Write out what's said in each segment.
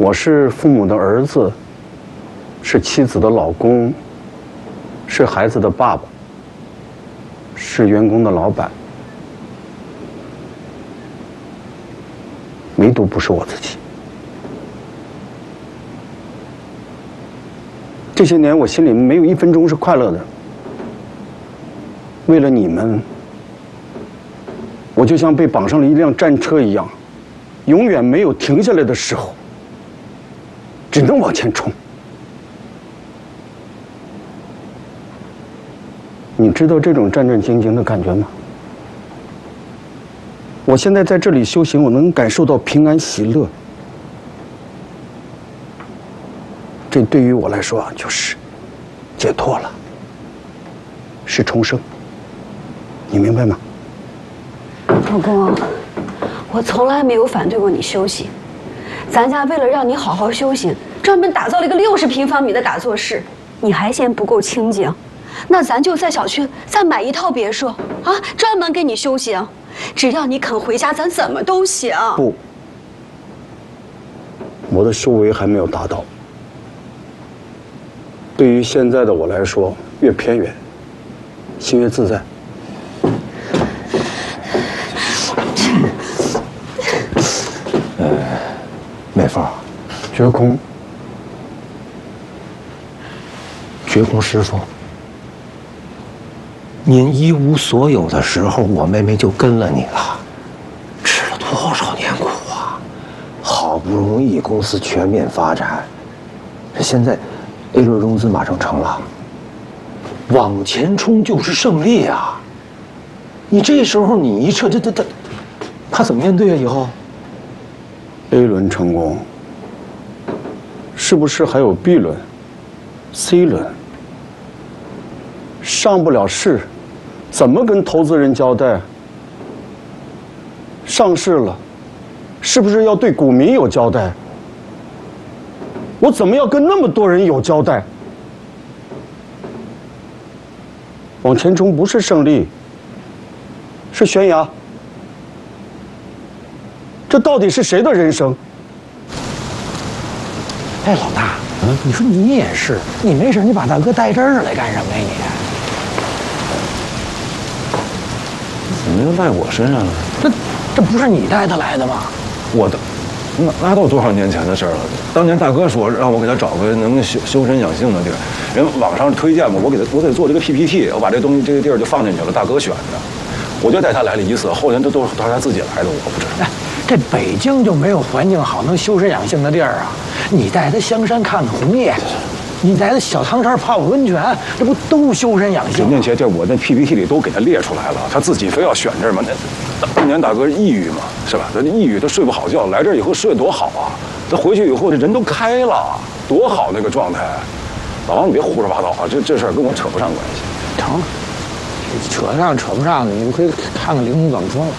我是父母的儿子，是妻子的老公，是孩子的爸爸，是员工的老板，唯独不是我自己。这些年，我心里没有1分钟是快乐的。为了你们，我就像被绑上了一辆战车一样，永远没有停下来的时候，只能往前冲。你知道这种战战兢兢的感觉吗？我现在在这里修行，我能感受到平安喜乐。这对于我来说啊，就是解脱了，是重生。你明白吗？ 老公，我从来没有反对过你修行。咱家为了让你好好修行，专门打造了一个60平方米的打坐室。你还嫌不够清静，那咱就在小区再买一套别墅啊，专门给你修行。只要你肯回家，咱怎么都行。 不，我的修为还没有达到。对于现在的我来说，越偏远，心越自在。 美凤， 觉空， 觉空师傅，您一无所有的时候，我妹妹就跟了你了，吃了多少年苦啊！好不容易公司全面发展，现在 A 轮融资马上成了，往前冲就是胜利啊！你这时候你一撤，他怎么面对啊？以后 A 轮成功，是不是还有 B 轮、C 轮？上不了市，怎么跟投资人交代？上市了，是不是要对股民有交代？我怎么要跟那么多人有交代？往前冲不是胜利，是悬崖。这到底是谁的人生？ 哎，老大，你说你也是，你没事你把大哥带这儿来干什么呀？ 怎么又赖我身上了？ 这不是你带他来的吗？ 我的，那都多少年前的事了。当年大哥说让我给他找个能修身养性的地儿，人网上推荐嘛，我给他做这个 PPT， 我把这东西这个地儿就放进去了，大哥选的，我就带他来了一次，后来都是他自己来的，我不知道。 这北京就没有环境好能修身养性的地儿啊！你带他香山看看红叶，你带他小汤山泡泡温泉，这不都修身养性？ 那些地儿我那 PPT 里都给他列出来了，他自己非要选这儿嘛。那当年大哥抑郁嘛，是吧？他抑郁，他睡不好觉，来这儿以后睡得多好啊！他回去以后这人都开了，多好那个状态。老王，你别胡说八道啊！这事儿跟我扯不上关系。 成了，扯上扯不上的，你们可以看看《灵通怎么说了。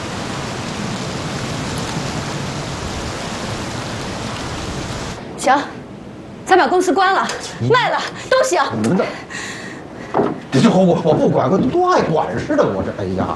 行，咱把公司关了，卖了都行。 你们这我不管，我多爱管似的，我这哎呀！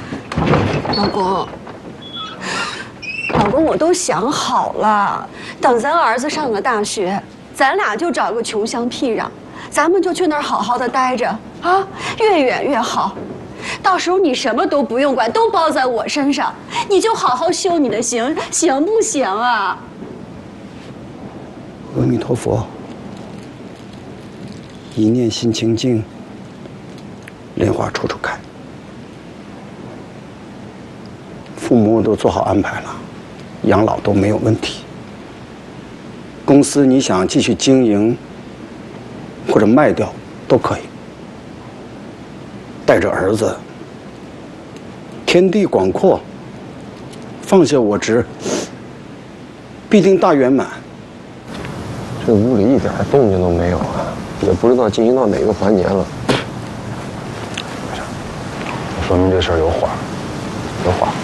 老公，我都想好了，等咱儿子上了大学，咱俩就找个穷乡僻壤，咱们就去那儿好好的待着啊，越远越好。到时候你什么都不用管，都包在我身上，你就好好修你的行，行不行啊？ 阿弥陀佛，一念心清净，莲花处处开。父母都做好安排了，养老都没有问题。公司你想继续经营或者卖掉都可以。带着儿子，天地广阔，放下我执，必定大圆满。 这屋里一点动静都没有啊，也不知道进行到哪个环节了。 说明这事儿有缓，有缓。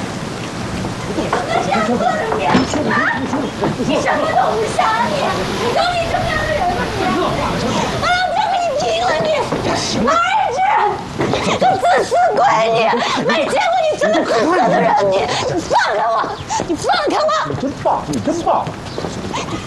你什么都不想你，有你这么样的人吗你？我老娘给你拼了你！儿子，都自私鬼你，没见过你这么自私的人你放开我！你放开我！ 你真棒，你真棒！